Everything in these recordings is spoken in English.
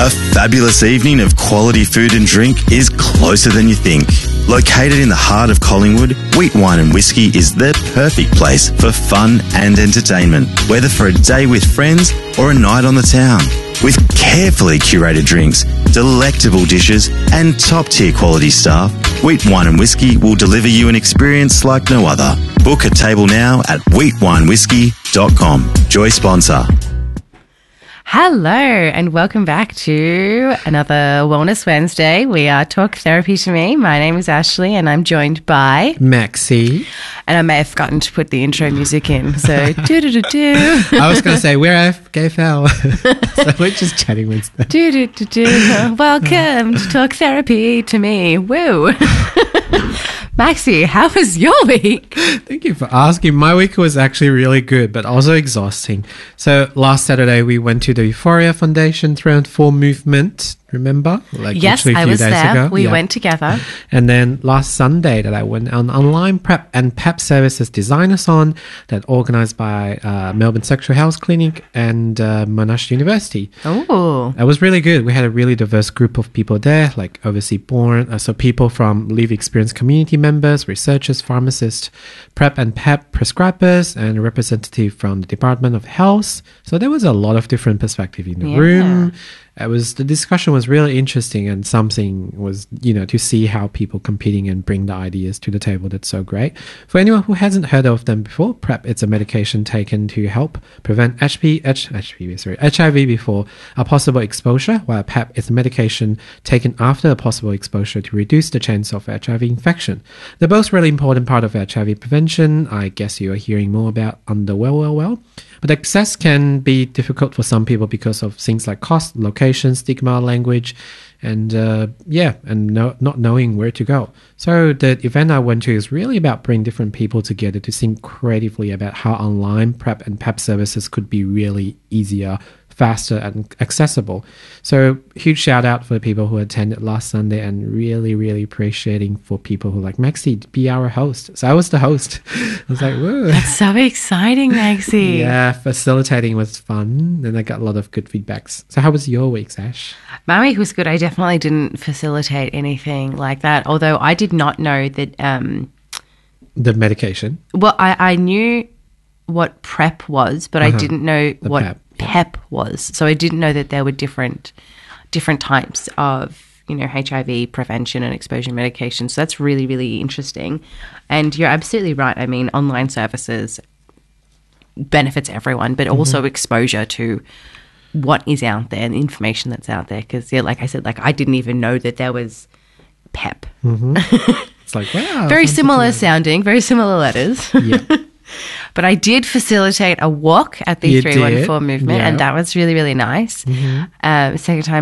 A fabulous evening of quality food and drink is closer than you think. Located in the heart of Collingwood, Wheat Wine and Whiskey is the perfect place for fun and entertainment, whether for a day with friends or a night on the town. With carefully curated drinks, delectable dishes and top-tier quality staff, Wheat Wine and Whiskey will deliver you an experience like no other. Book a table now at wheatwinewhiskey.com. Joy sponsor. Hello and welcome back to another Wellness Wednesday. We are Talk Therapy to Me. My name is Ashley and I'm joined by Maxie. And I may have forgotten to put the intro music in. So do-do-do-do. I was going to say, where FK fell. So we're just chatting with them. Do-do-do-do. Welcome to Talk Therapy to Me. Woo. Maxie, how was your week? Thank you for asking. My week was actually really good, but also exhausting. So last Saturday, we went to the Euphoria Foundation 304 movement. Remember? Yes, I was there. We went together. And then last Sunday that I went on online PrEP and PEP services design-a-thon that organised by Melbourne Sexual Health Clinic and Monash University. Oh. It was really good. We had a really diverse group of people there, like overseas born, so people from lived experience community members, researchers, pharmacists, PrEP and PEP prescribers, and a representative from the Department of Health. So there was a lot of different perspectives in the room. The discussion was really interesting, and something was, to see how people competing and bring the ideas to the table. That's so great. For anyone who hasn't heard of them before, PrEP, it's a medication taken to help prevent HIV before a possible exposure, while PEP is a medication taken after a possible exposure to reduce the chance of HIV infection. They're both really important part of HIV prevention. I guess you are hearing more about on the well. But access can be difficult for some people because of things like cost, location, stigma, language, and not knowing where to go. So the event I went to is really about bringing different people together to think creatively about how online PrEP and PEP services could be really easier, faster and accessible. So huge shout out for the people who attended last Sunday, and really, really appreciating for people who like Maxie to be our host. So I was the host. I was like, whoa. That's so exciting, Maxie. Yeah, facilitating was fun and I got a lot of good feedbacks. So how was your week, Sash? My week was good. I definitely didn't facilitate anything like that, although I did not know that... the medication? Well, I knew what PrEP was, but I didn't know what PEP was. So I didn't know that there were different types of, HIV prevention and exposure medication. So that's really, really interesting. And you're absolutely right. I mean, online services benefits everyone, but also exposure to what is out there and the information that's out there. Because, like I said, I didn't even know that there was PEP. It's like, wow. Very similar sounding, very similar letters. Yeah. But I did facilitate a walk at the 314 movement, and that was really, really nice. Second time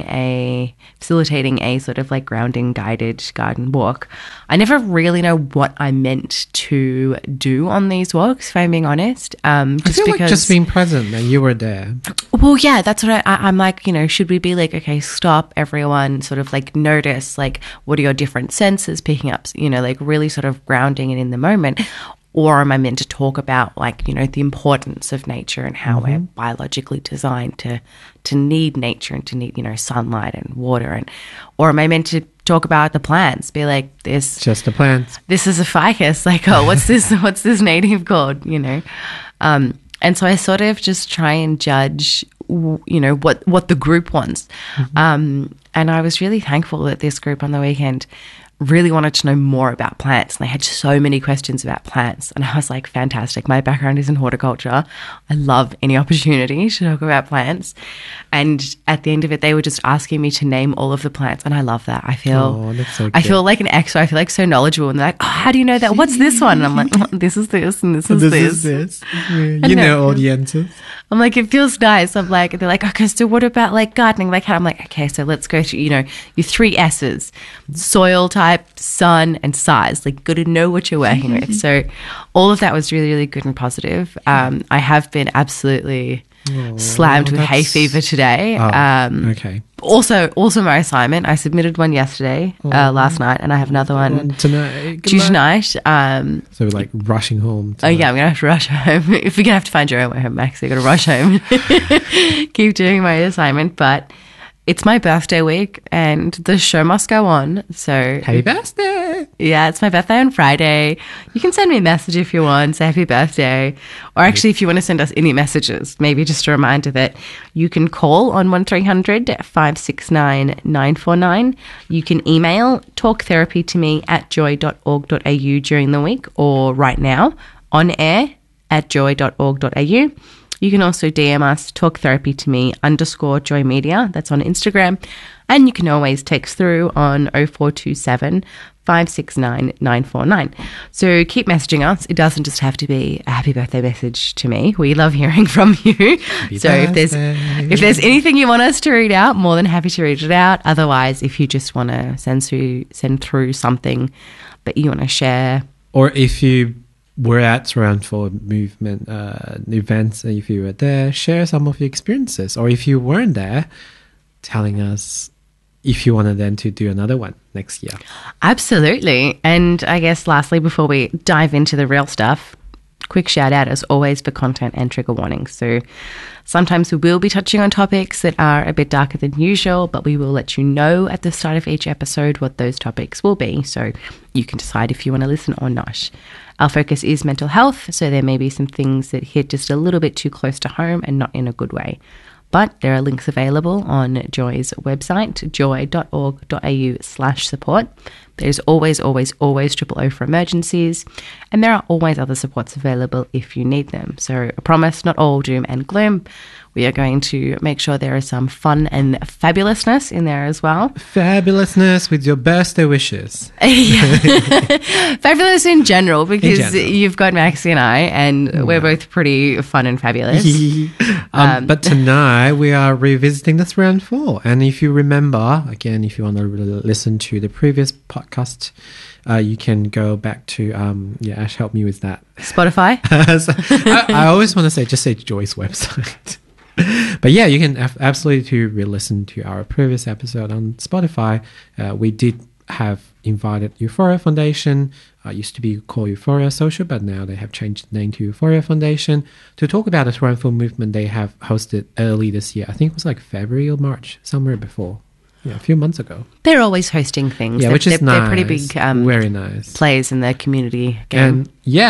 facilitating a sort of like grounding guided garden walk. I never really know what I meant to do on these walks, if I'm being honest. I feel like just being present and you were there. Well, yeah, that's what I'm like, should we be like, okay, stop everyone, sort of like notice, like what are your different senses picking up, like really sort of grounding and in the moment. Or am I meant to talk about the importance of nature and how we're biologically designed to need nature and to need, sunlight and water, or am I meant to talk about the plants, be like this just the plants. This is a ficus, what's this native called, and so I sort of just try and judge what the group wants. And I was really thankful that this group on the weekend really wanted to know more about plants, and they had so many questions about plants, and I was like, fantastic. My background is in horticulture. I love any opportunity to talk about plants, and at the end of it they were just asking me to name all of the plants, and I love that. I feel I feel like an expert. I feel like so knowledgeable, and they're like, oh, how do you know that? What's this one? And I'm like, this is this and this is this. Yeah. All the answers. I'm like, it feels nice. I'm like, they're like, okay, so what about like gardening? Like, I'm like, okay, so let's go through, your 3 S's: soil type, sun, and size. Like, got to know what you're working with. So all of that was really, really good and positive. I have been absolutely slammed with hay fever today. Okay. Also my assignment. I submitted one yesterday, last night, and I have another one tonight. So we're like rushing home. Oh yeah, I'm gonna have to rush home. If you're gonna have to find your own way home, Max, I gotta rush home. Keep doing my assignment, but it's my birthday week and the show must go on. So Happy birthday! yeah, it's my birthday on Friday. You can send me a message if you want, say happy birthday. Or actually, if you want to send us any messages, maybe just a reminder that you can call on 1300 569 949. You can email talktherapy to me at joy.org.au during the week or right now on air at joy.org.au. You can also DM us, talk therapy to me _Joy Media. That's on Instagram. And you can always text through on 0427 569 949. So keep messaging us. It doesn't just have to be a happy birthday message to me. We love hearing from you. So if there's anything you want us to read out, more than happy to read it out. Otherwise, if you just want to send through something that you want to share. Or if you were at Surround for Movement events, and if you were there, share some of your experiences. Or if you weren't there, telling us if you wanted them to do another one next year. Absolutely. And I guess lastly, before we dive into the real stuff, quick shout out as always for content and trigger warnings. So sometimes we will be touching on topics that are a bit darker than usual, but we will let you know at the start of each episode what those topics will be, so you can decide if you want to listen or not. Our focus is mental health, so there may be some things that hit just a little bit too close to home and not in a good way. But there are links available on Joy's website, joy.org.au/support. There's always, always, always 000 for emergencies, and there are always other supports available if you need them. So I promise, not all doom and gloom. We are going to make sure there is some fun and fabulousness in there as well. Fabulousness with your birthday wishes. Fabulous in general, because you've got Maxie and I, and we're both pretty fun and fabulous. But tonight we are revisiting this round 4. And if you remember, again, if you want to listen to the previous podcast, you can go back to, Ash, help me with that. Spotify? I always want to say Joy's website. But yeah, you can absolutely re-listen to our previous episode on Spotify. We did have invited Euphoria Foundation, used to be called Euphoria Social, but now they have changed the name to Euphoria Foundation, to talk about the Surround for Movement they have hosted early this year. I think it was like February or March, somewhere before. Yeah, a few months ago. They're always hosting things. Yeah, which is nice. They're pretty big very nice. Plays in the community game.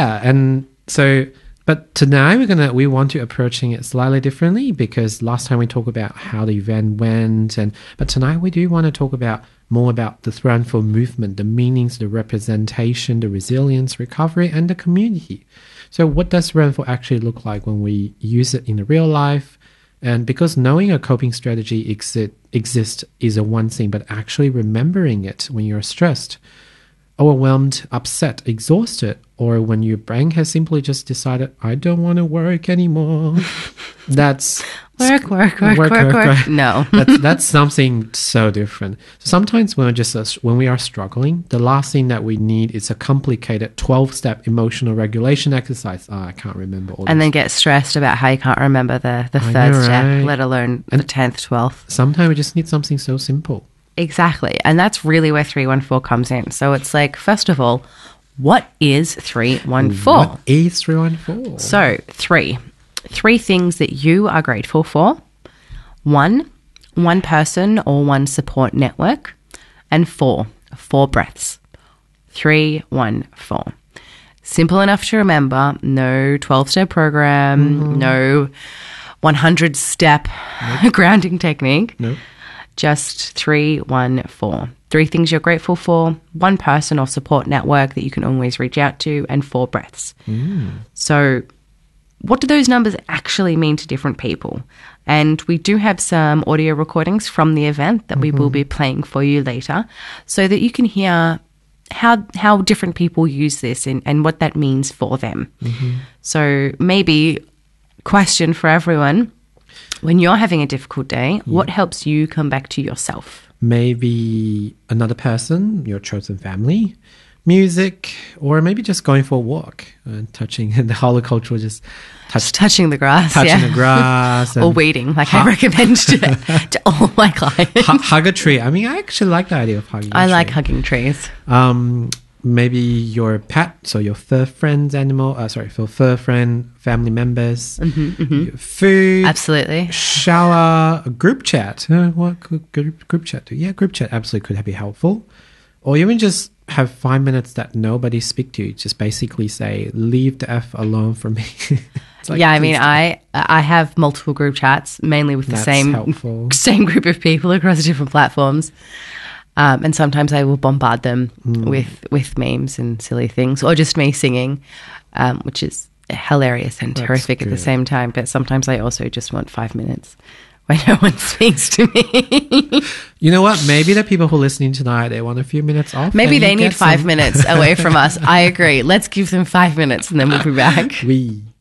But tonight we want to approaching it slightly differently, because last time we talked about how the event went, but tonight we do want to talk about more about the Surround for Movement, the meanings, the representation, the resilience, recovery, and the community. So what does Surround for actually look like when we use it in the real life? And because knowing a coping strategy exists is a one thing, but actually remembering it when you're stressed, overwhelmed, upset, exhausted, or when your brain has simply just decided, I don't want to work anymore. That's work. No. that's something so different. Sometimes when we are struggling, the last thing that we need is a complicated 12-step emotional regulation exercise. I can't remember all and then get stressed about how you can't remember the third step, let alone the 10th, 12th. Sometimes we just need something so simple. Exactly. And that's really where 314 comes in. So it's like, first of all, what is 314? What is 314? So, three things that you are grateful for. One person or one support network. And four breaths. 314. Simple enough to remember. No 12-step program. No 100-step grounding technique. Nope. Just 314. 3 things you're grateful for, one person or support network that you can always reach out to, and 4 breaths. So what do those numbers actually mean to different people? And we do have some audio recordings from the event that we will be playing for you later, so that you can hear how different people use this and what that means for them. So maybe question for everyone: when you're having a difficult day, what helps you come back to yourself? Maybe another person, your chosen family, music, or maybe just going for a walk and touching the horticultural, just touching the grass. The grass. Or weeding, like I recommend to all my clients. Hug a tree. I mean, I actually like the idea of hugging a tree. I like hugging trees. maybe your pet, so your fur friends animal, for fur friend, family members, your food, Absolutely. shower, a group chat. What could group chat do? Yeah, group chat absolutely could be helpful. Or even just have 5 minutes that nobody speak to you. Just basically say, leave the F alone for me. It's like, Yeah, I mean, please I have multiple group chats, mainly with the That's same helpful. same group of people across different platforms. And sometimes I will bombard them with memes and silly things, or just me singing, which is hilarious and terrific at the good. same time. But sometimes I also just want 5 minutes when no one speaks to me. You know what? Maybe the people who are listening tonight, they want a few minutes off. Maybe and they you need get 5 some- minutes away from us. I agree. Let's give them 5 minutes and then we'll be back. We.